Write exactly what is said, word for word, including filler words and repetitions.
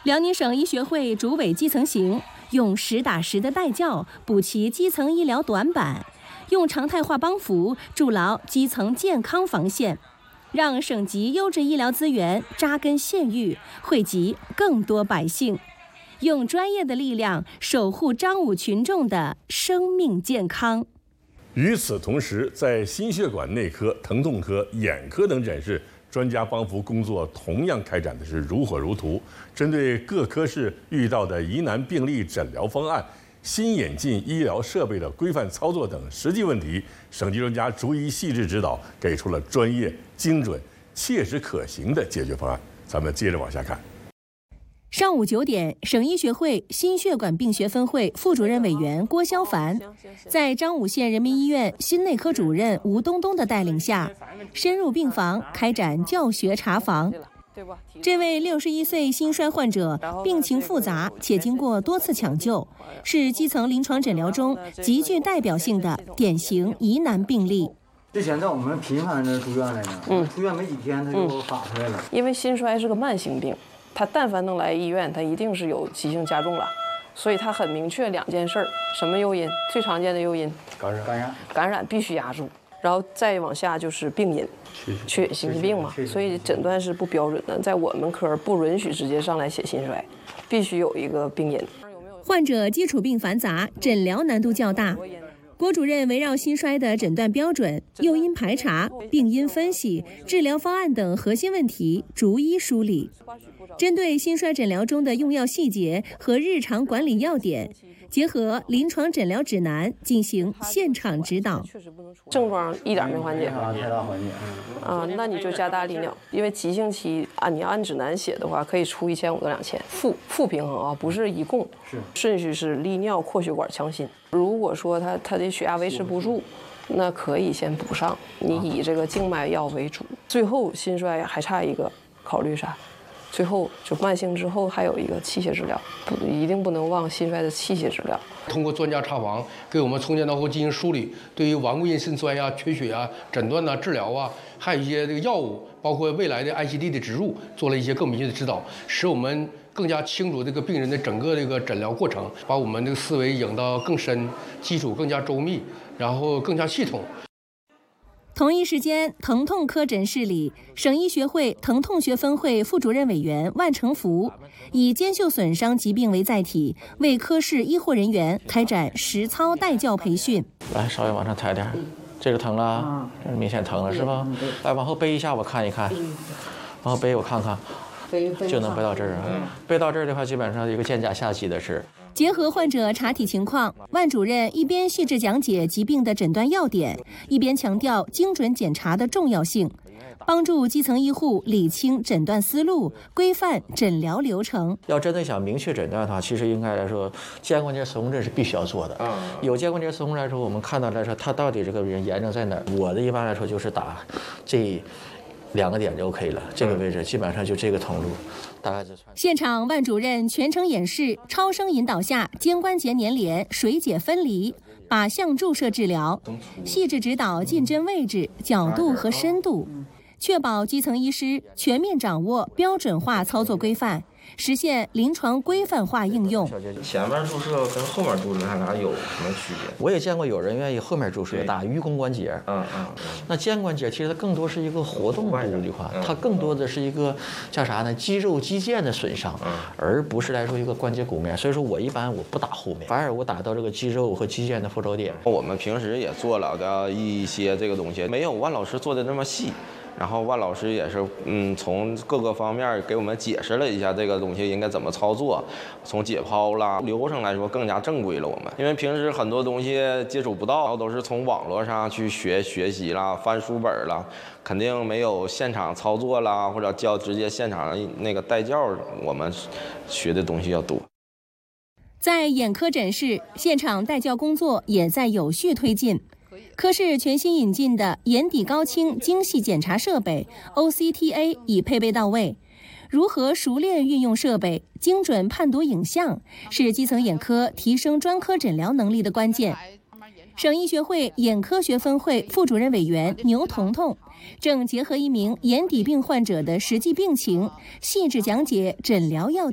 辽宁省医学会主委基层行用实打实的带教补齐基层医疗短板，用常态化帮扶筑牢基层健康防线，让省级优质医疗资源扎根县域，惠及更多百姓，用专业的力量守护张武群众的生命健康。 与此同时，在心血管内科、疼痛科、眼科等诊室，专家帮扶工作同样开展的是如火如荼。针对各科室遇到的疑难病例诊疗方案、新引进医疗设备的规范操作等实际问题，省级专家逐一细致指导，给出了专业、精准、切实可行的解决方案。咱们接着往下看。 上午九点，省医学会心血管病学分会副主任委员郭霄凡，在张武县人民医院心内科主任吴东东的带领下，深入病房开展教学查房。这位六十一岁心衰患者病情复杂，且经过多次抢救，是基层临床诊疗中极具代表性的典型疑难病例。 之前在我们频繁的住院来呢，嗯，出院没几天他就发出来了。 因为心衰是个慢性病，他但凡能来医院，他一定是有急性加重了，所以他很明确两件事儿：什么诱因？最常见的诱因， 感染，感染， 感染必须压住，然后再往下就是病因，缺血性疾病嘛，所以诊断是不标准的，在我们科不允许直接上来写心衰，必须有一个病因。 患者基础病繁杂，诊疗难度较大。郭主任围绕心衰的诊断标准、诱因排查、病因分析、治疗方案等核心问题逐一梳理，针对心衰诊疗中的用药细节和日常管理要点，结合临床诊疗指南进行现场指导。 症状一点没缓解， 太大缓解啊，那你就加大利尿，因为急性期按你按指南写的话，可以出一千五到两千，负负平衡啊，不是一共， 是顺序是利尿、扩血管、强心。如果说他他的血压维持不住，那可以先补上，你以这个静脉药为主。最后心衰还差一个，考虑啥？最后就慢性之后还有一个器械治疗，不一定不能忘心衰的器械治疗。 通过专家查房给我们从前到后进行梳理，对于顽固性心衰呀、缺血呀、诊断呐、治疗啊，还有一些这个药物，包括未来的 I C D 的植入，做了一些更明确的指导，使我们更加清楚这个病人的整个这个诊疗过程，把我们这个思维引到更深，基础更加周密，然后更加系统。 同一时间，疼痛科诊室里，省医学会疼痛学分会副主任委员万成福以肩袖损伤疾病为载体，为科室医护人员开展实操带教培训。 来，稍微往上抬点，这个疼了，这明显疼了是吧？来，往后背一下，我看一看，往后背我看看，就能背到这儿啊。背到这儿的话，基本上一个肩胛下肌的事。 结合患者查体情况，万主任一边细致讲解疾病的诊断要点，一边强调精准检查的重要性，帮助基层医护理清诊断思路，规范诊疗流程。 要真的想明确诊断的话，其实应该来说，肩关节磁共振是必须要做的。有肩关节磁共振来说，我们看到来说，他到底这个人炎症在哪儿？我的一般来说就是打这两个点就 OK 了，这个位置基本上就这个通路。 现场万主任全程演示超声引导下肩关节粘连、水解分离、靶向注射治疗，细致指导进针位置、角度和深度，确保基层医师全面掌握标准化操作规范，实现临床规范化应用。 前面注射跟后面注射它俩有什么区别？ 我也见过有人愿意后面注射打盂肱关节， 嗯嗯。 那肩关节其实它更多是一个活动度的话，它更多的是一个叫啥呢？肌肉肌腱的损伤，而不是来说一个关节骨面。所以说我一般我不打后面，反而我打到这个肌肉和肌腱的附着点。 我们平时也做了的一些这个东西，没有万老师做的那么细。然后万老师也是，嗯，从各个方面给我们解释了一下这个东西应该怎么操作，从解剖啦流程来说更加正规了。我们因为平时很多东西接触不到，都是从网络上去学学习啦、翻书本啦，肯定没有现场操作啦，或者教直接现场那个带教，我们学的东西要多。 在眼科诊室，现场带教工作也在有序推进。科室全新引进的眼底高清精细检查设备 O C T A 已配备到位。如何熟练运用设备，精准判读影像，是基层眼科提升专科诊疗能力的关键。省医学会眼科学分会副主任委员牛彤彤正结合一名眼底病患者的实际病情，细致讲解诊疗要点。